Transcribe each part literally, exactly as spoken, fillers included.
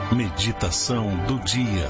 Meditação do dia.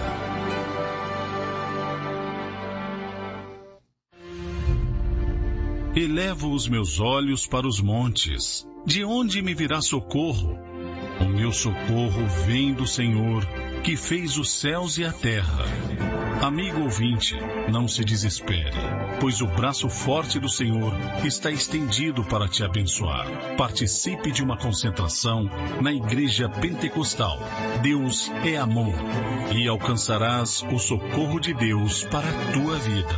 Elevo os meus olhos para os montes. De onde me virá socorro? O meu socorro vem do Senhor, que fez os céus e a terra. Amigo ouvinte, não se desespere, pois o braço forte do Senhor está estendido para te abençoar. Participe de uma concentração na Igreja Pentecostal. Deus é amor, e alcançarás o socorro de Deus para a tua vida.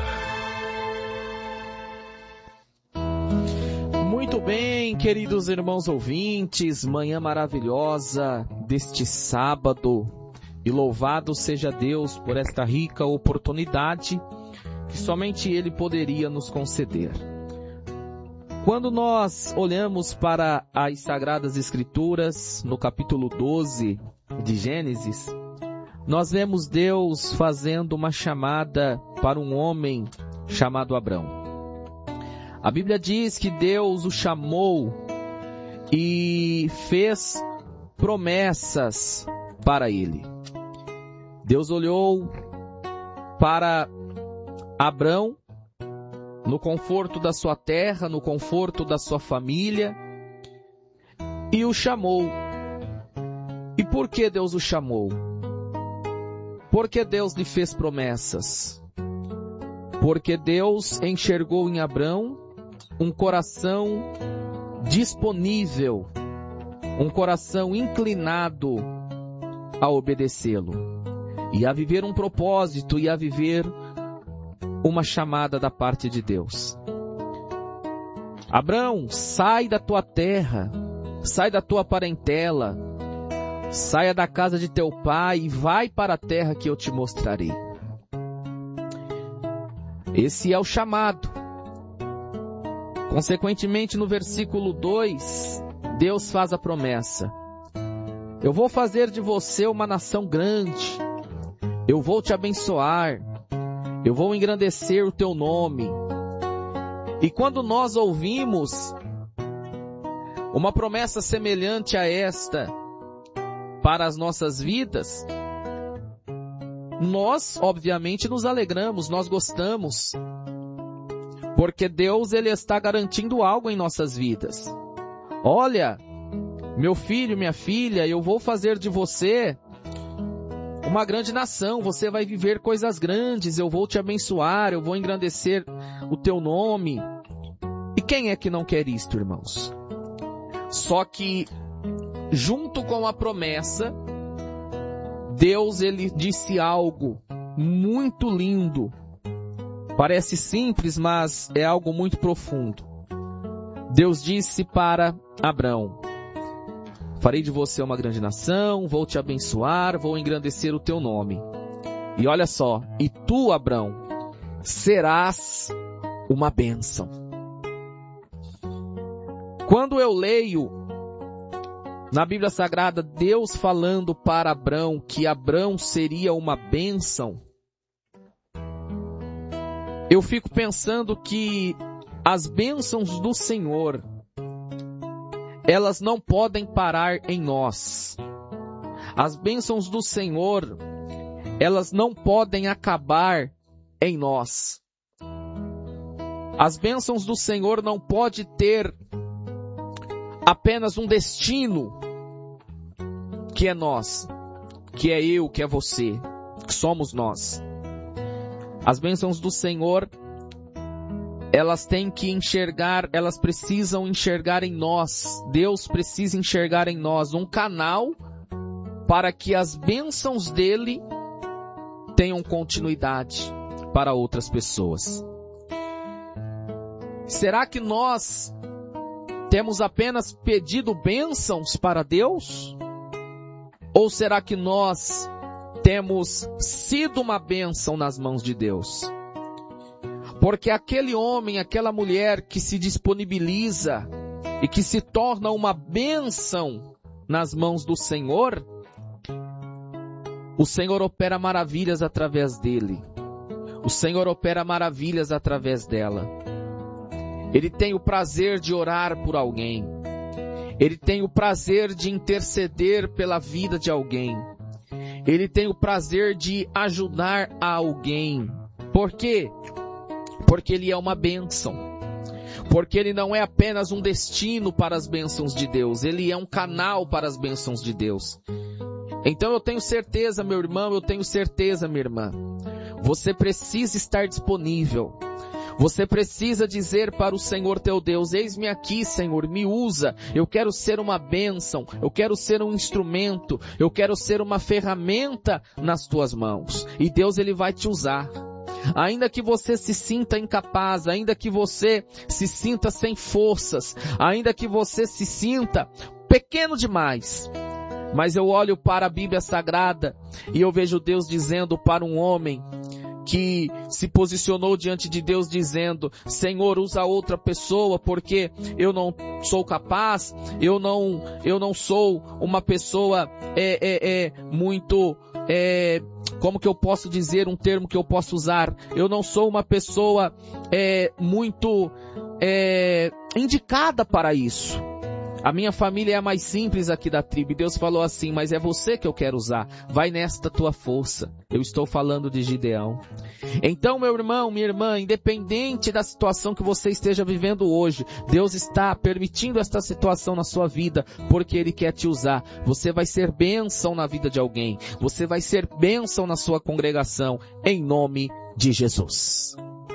Muito bem, queridos irmãos ouvintes, manhã maravilhosa deste sábado. E louvado seja Deus por esta rica oportunidade que somente Ele poderia nos conceder. Quando nós olhamos para as Sagradas Escrituras, no capítulo doze de Gênesis, nós vemos Deus fazendo uma chamada para um homem chamado Abrão. A Bíblia diz que Deus o chamou e fez promessas para ele. Deus olhou para Abrão no conforto da sua terra, no conforto da sua família, e o chamou. E por que Deus o chamou? Porque Deus lhe fez promessas. Porque Deus enxergou em Abrão um coração disponível, um coração inclinado a obedecê-lo. E a viver um propósito, e a viver uma chamada da parte de Deus. Abrão, sai da tua terra, sai da tua parentela, saia da casa de teu pai e vai para a terra que eu te mostrarei. Esse é o chamado. Consequentemente, no versículo dois, Deus faz a promessa: eu vou fazer de você uma nação grande. Eu vou te abençoar, eu vou engrandecer o teu nome. E quando nós ouvimos uma promessa semelhante a esta para as nossas vidas, nós, obviamente, nos alegramos, nós gostamos, porque Deus, Ele está garantindo algo em nossas vidas. Olha, meu filho, minha filha, eu vou fazer de você uma grande nação, você vai viver coisas grandes, eu vou te abençoar, eu vou engrandecer o teu nome. E quem é que não quer isto, irmãos? Só que, junto com a promessa, Deus, Ele disse algo muito lindo. Parece simples, mas é algo muito profundo. Deus disse para Abrão: farei de você uma grande nação, vou te abençoar, vou engrandecer o teu nome. E olha só, e tu, Abrão, serás uma bênção. Quando eu leio na Bíblia Sagrada Deus falando para Abrão que Abrão seria uma bênção, eu fico pensando que as bênçãos do Senhor, elas não podem parar em nós. As bênçãos do Senhor, elas não podem acabar em nós. As bênçãos do Senhor não podem ter apenas um destino, que é nós, que é eu, que é você, que somos nós. As bênçãos do Senhor, elas têm que enxergar, elas precisam enxergar em nós. Deus precisa enxergar em nós um canal para que as bênçãos dele tenham continuidade para outras pessoas. Será que nós temos apenas pedido bênçãos para Deus? Ou será que nós temos sido uma bênção nas mãos de Deus? Porque aquele homem, aquela mulher que se disponibiliza e que se torna uma bênção nas mãos do Senhor, o Senhor opera maravilhas através dele. O Senhor opera maravilhas através dela. Ele tem o prazer de orar por alguém. Ele tem o prazer de interceder pela vida de alguém. Ele tem o prazer de ajudar a alguém. Por quê? Porque ele é uma bênção. Porque ele não é apenas um destino para as bênçãos de Deus. Ele é um canal para as bênçãos de Deus. Então eu tenho certeza, meu irmão, eu tenho certeza, minha irmã. Você precisa estar disponível. Você precisa dizer para o Senhor teu Deus: eis-me aqui, Senhor, me usa. Eu quero ser uma bênção. Eu quero ser um instrumento. Eu quero ser uma ferramenta nas tuas mãos. E Deus, Ele vai te usar. Ainda que você se sinta incapaz, ainda que você se sinta sem forças, ainda que você se sinta pequeno demais. Mas eu olho para a Bíblia Sagrada e eu vejo Deus dizendo para um homem que se posicionou diante de Deus dizendo: Senhor, usa outra pessoa porque eu não sou capaz, eu não, eu não sou uma pessoa é, é, é, muito, é, como que eu posso dizer um termo que eu posso usar? Eu não sou uma pessoa é, muito é, indicada para isso. A minha família é a mais simples aqui da tribo. E Deus falou assim: mas é você que eu quero usar. Vai nesta tua força. Eu estou falando de Gideão. Então, meu irmão, minha irmã, independente da situação que você esteja vivendo hoje, Deus está permitindo esta situação na sua vida, porque Ele quer te usar. Você vai ser bênção na vida de alguém. Você vai ser bênção na sua congregação, em nome de Jesus.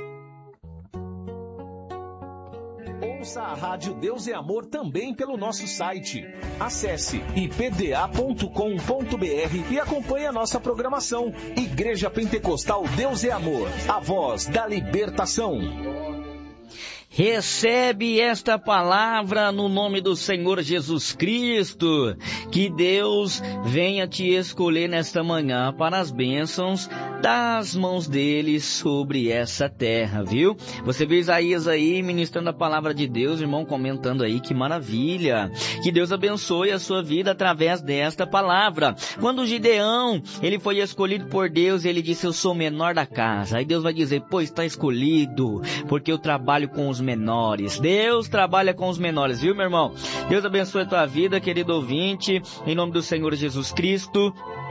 Ouça a Rádio Deus é Amor também pelo nosso site. Acesse i p d a ponto com ponto b r e acompanhe a nossa programação. Igreja Pentecostal Deus é Amor, a voz da libertação. Recebe esta palavra no nome do Senhor Jesus Cristo. Que Deus venha te escolher nesta manhã para as bênçãos das mãos dele sobre essa terra, viu? Você vê Isaías aí ministrando a palavra de Deus, irmão, comentando aí, que maravilha. Que Deus abençoe a sua vida através desta palavra. Quando Gideão, ele foi escolhido por Deus, ele disse: eu sou o menor da casa. Aí Deus vai dizer: pois está escolhido, porque eu trabalho com os menores. Deus trabalha com os menores, viu, meu irmão? Deus abençoe a tua vida, querido ouvinte, em nome do Senhor Jesus Cristo.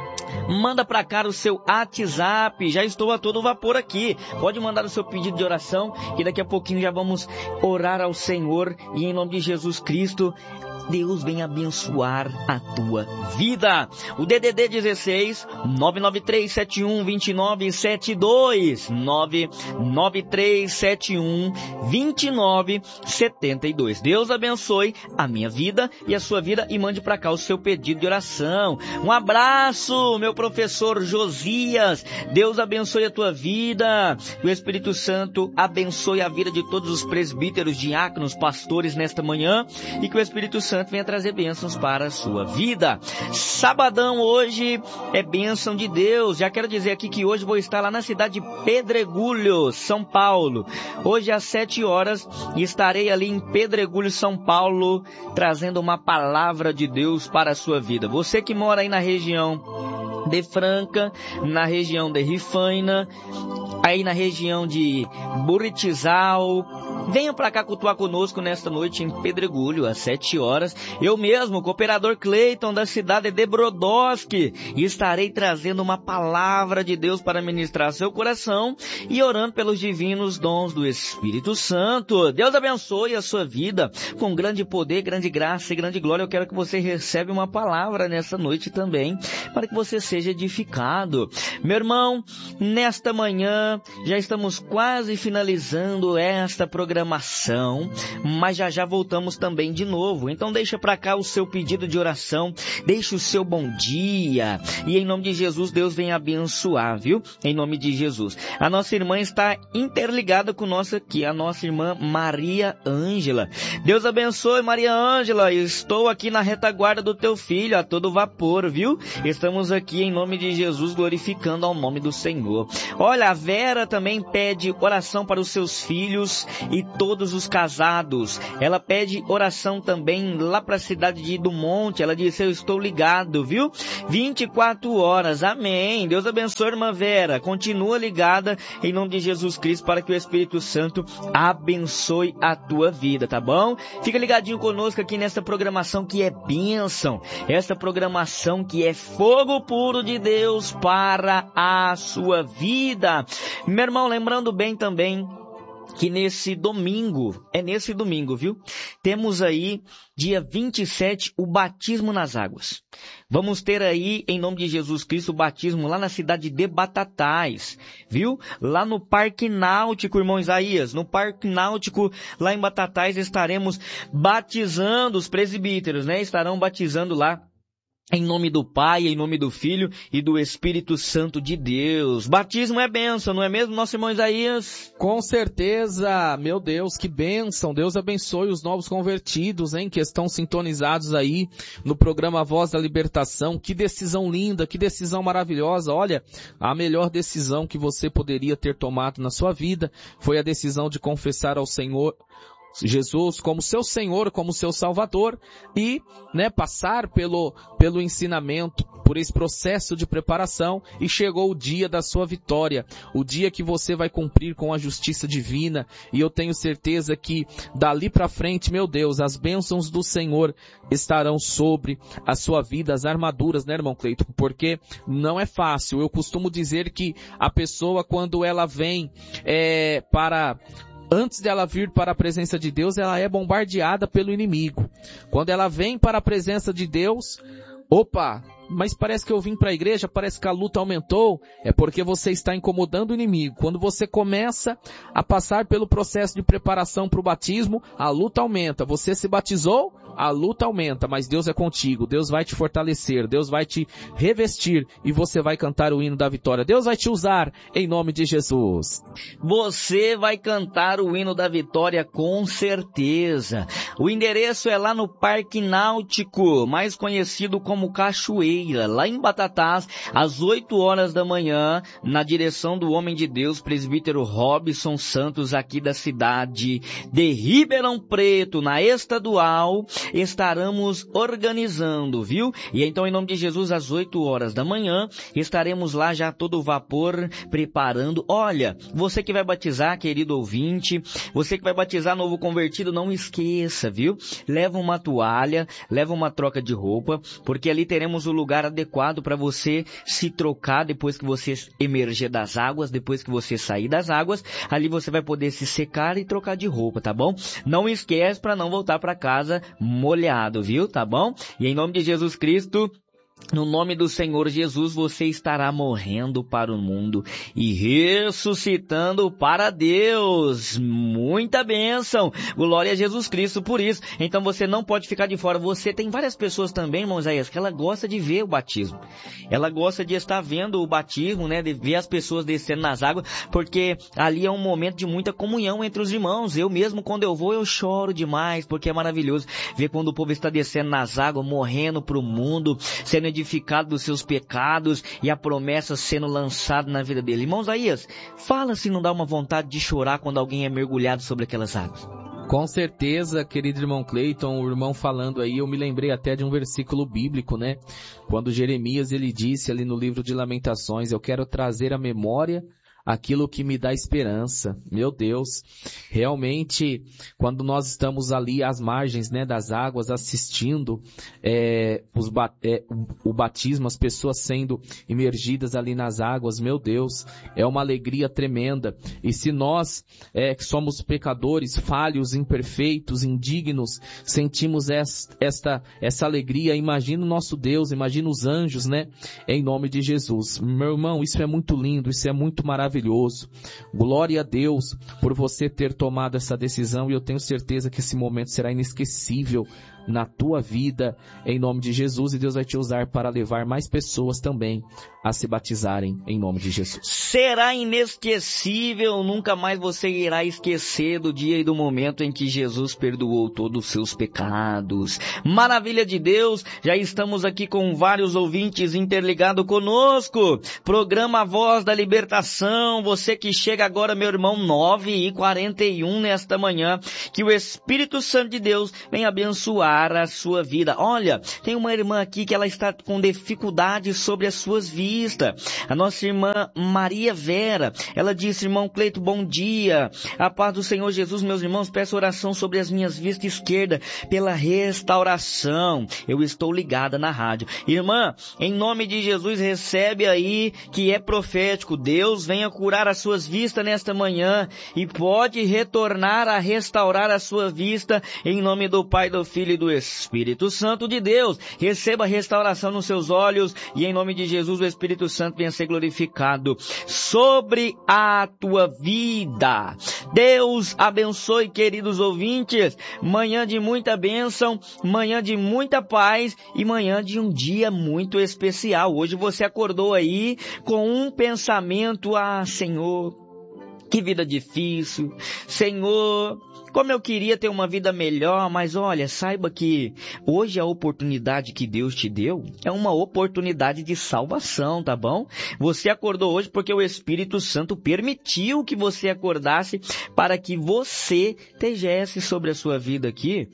Manda pra cá o seu WhatsApp, já estou a todo vapor aqui. Pode mandar o seu pedido de oração, que daqui a pouquinho já vamos orar ao Senhor. E em nome de Jesus Cristo, Deus vem abençoar a tua vida. O D D D dezesseis, nove nove três sete um, dois nove sete dois, nove nove três sete um, dois nove sete dois. Deus abençoe a minha vida e a sua vida, e mande para cá o seu pedido de oração. Um abraço, meu professor Josias. Deus abençoe a tua vida. O Espírito Santo abençoe a vida de todos os presbíteros, diáconos, pastores nesta manhã, e que o Espírito Santo venha trazer bênçãos para a sua vida. Sabadão hoje é bênção de Deus. Já quero dizer aqui que hoje vou estar lá na cidade de Pedregulho, São Paulo. Hoje às sete horas estarei ali em Pedregulho, São Paulo, trazendo uma palavra de Deus para a sua vida. Você que mora aí na região de Franca, na região de Rifaina, aí na região de Buritizal, venha para cá cultuar conosco nesta noite em Pedregulho, às sete horas. Eu mesmo, cooperador Cleiton, da cidade de Brodowski, estarei trazendo uma palavra de Deus para ministrar seu coração e orando pelos divinos dons do Espírito Santo. Deus abençoe a sua vida com grande poder, grande graça e grande glória. Eu quero que você receba uma palavra nessa noite também, para que você seja edificado. Meu irmão, nesta manhã já estamos quase finalizando esta programação, mas já já voltamos também de novo. Então deixa para cá o seu pedido de oração, deixa o seu bom dia, e em nome de Jesus Deus vem abençoar, viu? Em nome de Jesus. A nossa irmã está interligada com nossa aqui, a nossa irmã Maria Ângela. Deus abençoe, Maria Ângela. Estou aqui na retaguarda do teu filho a todo vapor, viu? Estamos aqui em nome de Jesus glorificando ao nome do Senhor. Olha, a Vera também pede oração para os seus filhos e de todos os casados. Ela pede oração também lá para a cidade de do Monte. Ela disse, eu estou ligado, viu? vinte e quatro horas, amém. Deus abençoe, irmã Vera. Continua ligada em nome de Jesus Cristo para que o Espírito Santo abençoe a tua vida, tá bom? Fica ligadinho conosco aqui nessa programação que é bênção. Essa programação que é fogo puro de Deus para a sua vida. Meu irmão, lembrando bem também que nesse domingo, é nesse domingo, viu? Temos aí, dia vinte e sete, o batismo nas águas. Vamos ter aí, em nome de Jesus Cristo, o batismo lá na cidade de Batatais, viu? Lá no Parque Náutico, irmão Isaías, no Parque Náutico, lá em Batatais, estaremos batizando os presbíteros, né? Estarão batizando lá. Em nome do Pai, em nome do Filho e do Espírito Santo de Deus. Batismo é bênção, não é mesmo, nosso irmão Isaías? Com certeza, meu Deus, que bênção. Deus abençoe os novos convertidos, hein, que estão sintonizados aí no programa Voz da Libertação. Que decisão linda, que decisão maravilhosa. Olha, a melhor decisão que você poderia ter tomado na sua vida foi a decisão de confessar ao Senhor Jesus como seu Senhor, como seu Salvador e, né, passar pelo, pelo ensinamento, por esse processo de preparação e chegou o dia da sua vitória, o dia que você vai cumprir com a justiça divina e eu tenho certeza que dali pra frente, meu Deus, as bênçãos do Senhor estarão sobre a sua vida, as armaduras, né, irmão Cleiton? Porque não é fácil. Eu costumo dizer que a pessoa, quando ela vem é, para... Antes dela vir para a presença de Deus, ela é bombardeada pelo inimigo. Quando ela vem para a presença de Deus, opa, mas parece que eu vim para a igreja, parece que a luta aumentou. É porque você está incomodando o inimigo. Quando você começa a passar pelo processo de preparação para o batismo, a luta aumenta. Você se batizou, a luta aumenta, mas Deus é contigo. Deus vai te fortalecer, Deus vai te revestir e você vai cantar o hino da vitória. Deus vai te usar em nome de Jesus. Você vai cantar o hino da vitória com certeza. O endereço é lá no Parque Náutico, mais conhecido como Cachoeira, lá em Batatais, às oito horas da manhã, na direção do homem de Deus, presbítero Robson Santos, aqui da cidade de Ribeirão Preto, na estadual. Estaremos organizando, viu? E então, em nome de Jesus, às oito horas da manhã, estaremos lá já a todo vapor, preparando. Olha, você que vai batizar, querido ouvinte, você que vai batizar novo convertido, não esqueça, viu? Leva uma toalha, leva uma troca de roupa, porque ali teremos o lugar adequado para você se trocar depois que você emerger das águas, depois que você sair das águas, ali você vai poder se secar e trocar de roupa, tá bom? Não esquece para não voltar para casa molhado, viu? Tá bom? E em nome de Jesus Cristo, no nome do Senhor Jesus, você estará morrendo para o mundo e ressuscitando para Deus. Muita bênção. Glória a Jesus Cristo por isso. Então você não pode ficar de fora. Você tem várias pessoas também, irmão Isaías, que ela gosta de ver o batismo. Ela gosta de estar vendo o batismo, né? De ver as pessoas descendo nas águas, porque ali é um momento de muita comunhão entre os irmãos. Eu mesmo, quando eu vou, eu choro demais, porque é maravilhoso ver quando o povo está descendo nas águas, morrendo para o mundo, sendo edificado dos seus pecados e a promessa sendo lançada na vida dele. Irmãos Isaías, fala se não dá uma vontade de chorar quando alguém é mergulhado sobre aquelas águas. Com certeza, querido irmão Cleiton, o irmão falando aí, eu me lembrei até de um versículo bíblico, né? Quando Jeremias, ele disse ali no livro de Lamentações, eu quero trazer à memória aquilo que me dá esperança. Meu Deus, realmente, quando nós estamos ali às margens, né, das águas, assistindo é, os, é, o batismo, as pessoas sendo imergidas ali nas águas, meu Deus, é uma alegria tremenda. E se nós, é, que somos pecadores, falhos, imperfeitos, indignos, sentimos esta, esta, essa alegria, imagina o nosso Deus, imagina os anjos, né, em nome de Jesus. Meu irmão, isso é muito lindo, isso é muito maravilhoso. Maravilhoso. Glória a Deus por você ter tomado essa decisão e eu tenho certeza que esse momento será inesquecível na tua vida, em nome de Jesus, e Deus vai te usar para levar mais pessoas também a se batizarem em nome de Jesus. Será inesquecível, nunca mais você irá esquecer do dia e do momento em que Jesus perdoou todos os seus pecados. Maravilha de Deus, já estamos aqui com vários ouvintes interligados conosco. Programa Voz da Libertação. oração, você que chega agora, meu irmão, nove e quarenta e um nesta manhã, que o Espírito Santo de Deus venha abençoar a sua vida. Olha, tem uma irmã aqui que ela está com dificuldade sobre as suas vistas. A nossa irmã Maria Vera, ela disse: irmão Cleito, bom dia. A paz do Senhor Jesus, meus irmãos, peço oração sobre as minhas vistas esquerdas pela restauração. Eu estou ligada na rádio. Irmã, em nome de Jesus, recebe aí que é profético. Deus venha curar as suas vistas nesta manhã e pode retornar a restaurar a sua vista em nome do Pai, do Filho e do Espírito Santo de Deus. Receba restauração nos seus olhos e em nome de Jesus o Espírito Santo venha ser glorificado sobre a tua vida. Deus abençoe, queridos ouvintes. Manhã de muita bênção, manhã de muita paz e manhã de um dia muito especial. Hoje você acordou aí com um pensamento: ah, Senhor, que vida difícil. Senhor, como eu queria ter uma vida melhor, mas olha, saiba que hoje a oportunidade que Deus te deu é uma oportunidade de salvação, tá bom? Você acordou hoje porque o Espírito Santo permitiu que você acordasse para que você tivesse sobre a sua vida aqui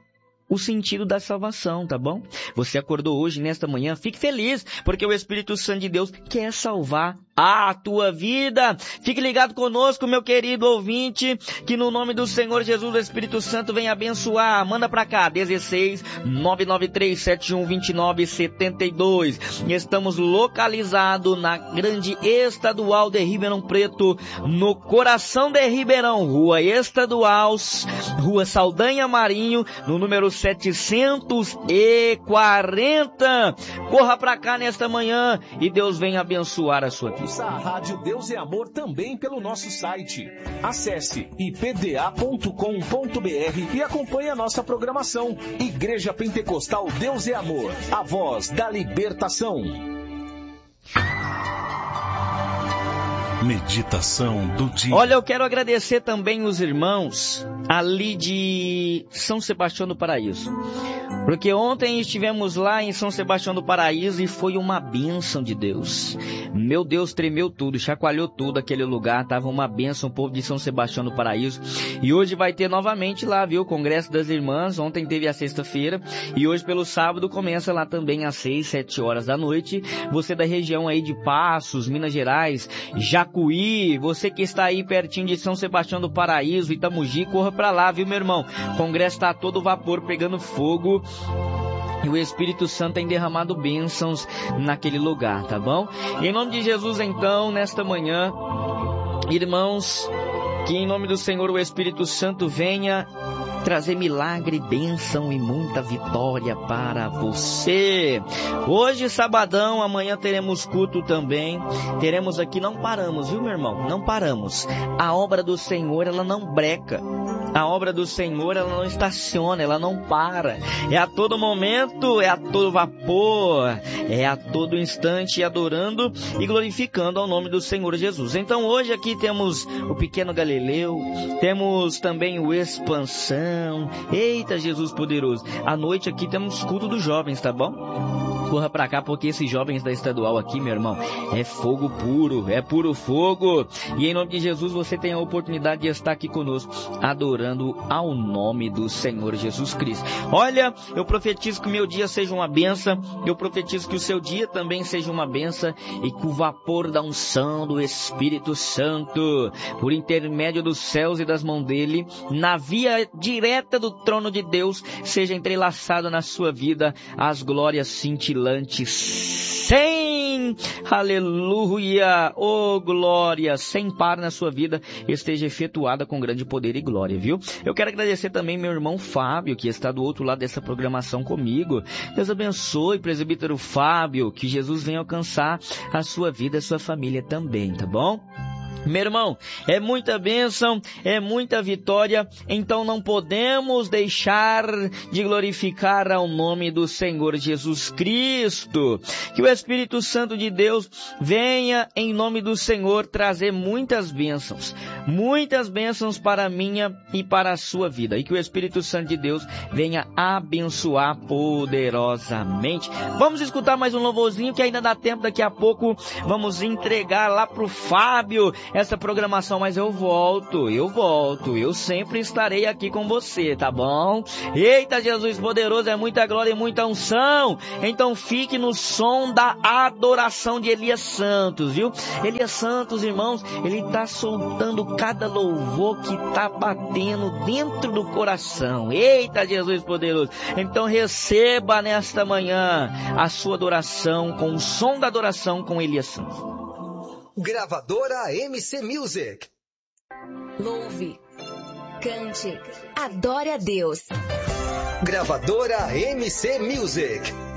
o sentido da salvação, tá bom? Você acordou hoje, nesta manhã, fique feliz, porque o Espírito Santo de Deus quer salvar a tua vida. Fique ligado conosco, meu querido ouvinte, que no nome do Senhor Jesus, o Espírito Santo vem abençoar. Manda pra cá, dezesseis, nove nove três, sete um dois nove, sete dois. Estamos localizados na grande estadual de Ribeirão Preto, no coração de Ribeirão, rua estadual, rua Saldanha Marinho, no número setecentos e quarenta. Corra pra cá nesta manhã e Deus venha abençoar a sua vida. Ouça a Rádio Deus é Amor também pelo nosso site. Acesse i p d a ponto com ponto b r e acompanhe a nossa programação. Igreja Pentecostal Deus é Amor, a voz da libertação. Meditação do dia. Olha, eu quero agradecer também os irmãos ali de São Sebastião do Paraíso, porque ontem estivemos lá em São Sebastião do Paraíso e foi uma bênção de Deus. Meu Deus, tremeu tudo, chacoalhou tudo aquele lugar, tava uma bênção, o povo de São Sebastião do Paraíso. E hoje vai ter novamente lá, viu, o Congresso das Irmãs. Ontem teve a sexta-feira e hoje pelo sábado começa lá também às seis, sete horas da noite. Você da região aí de Passos, Minas Gerais, Jacuí, você que está aí pertinho de São Sebastião do Paraíso, Itamugi, corra pra lá, viu, meu irmão? O congresso tá a todo vapor, pegando fogo. E o Espírito Santo tem derramado bênçãos naquele lugar, tá bom? E em nome de Jesus, então, nesta manhã, irmãos, que em nome do Senhor o Espírito Santo venha trazer milagre, bênção e muita vitória para você. Hoje, sabadão, amanhã teremos culto também. Teremos aqui, não paramos, viu, meu irmão? Não paramos. A obra do Senhor, ela não breca. A obra do Senhor, ela não estaciona, ela não para. É a todo momento, é a todo vapor, é a todo instante adorando e glorificando ao nome do Senhor Jesus. Então hoje aqui temos o Pequeno Galileu, temos também o Expansão. Eita, Jesus poderoso. À noite aqui temos culto dos jovens, tá bom? Corra pra cá porque esses jovens da estadual aqui, meu irmão, é fogo puro, é puro fogo. E em nome de Jesus você tem a oportunidade de estar aqui conosco, adorando ao nome do Senhor Jesus Cristo. Olha, eu profetizo que o meu dia seja uma benção, eu profetizo que o seu dia também seja uma benção e que o vapor da unção do Espírito Santo, por intermédio dos céus e das mãos dele, na via direta do trono de Deus, seja entrelaçado na sua vida as glórias cintilantes sem, aleluia, oh glória, sem par na sua vida, esteja efetuada com grande poder e glória, viu? Eu quero agradecer também meu irmão Fábio, que está do outro lado dessa programação comigo. Deus abençoe, presbítero Fábio, que Jesus venha alcançar a sua vida, a sua família também, tá bom? Meu irmão, é muita bênção, é muita vitória, então não podemos deixar de glorificar ao nome do Senhor Jesus Cristo. Que o Espírito Santo de Deus venha em nome do Senhor trazer muitas bênçãos, muitas bênçãos para a minha e para a sua vida. E que o Espírito Santo de Deus venha abençoar poderosamente. Vamos escutar mais um louvorzinho que ainda dá tempo, daqui a pouco vamos entregar lá pro Fábio. essa programação, mas eu volto, eu volto, eu sempre estarei aqui com você, tá bom? Eita, Jesus poderoso, é muita glória e muita unção. Então fique no som da adoração de Elias Santos, viu? Elias Santos, irmãos, ele tá soltando cada louvor que tá batendo dentro do coração. Eita, Jesus poderoso. Então receba nesta manhã a sua adoração com o som da adoração com Elias Santos. Gravadora M C Music. Louve, cante, adore a Deus. Gravadora M C Music.